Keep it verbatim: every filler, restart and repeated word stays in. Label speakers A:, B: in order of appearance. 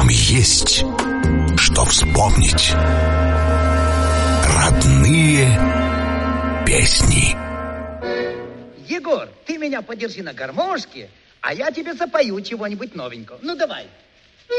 A: Нам есть что вспомнить. Родные песни.
B: Егор, ты меня подержи на гармошке, а я тебе запою чего-нибудь новенького. Ну, давай.